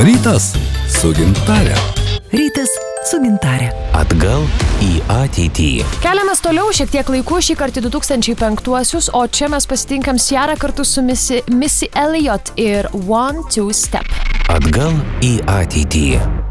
Rytas su Gintare. Rytas su Gintare. Atgal į ateitį. Keliamės toliau šiek tiek laiku, šį kartą 2005-uosius, o čia mes pasitinkam Ciarą kartu su Missy Elliott ir One Two Step. Atgal į ateitį.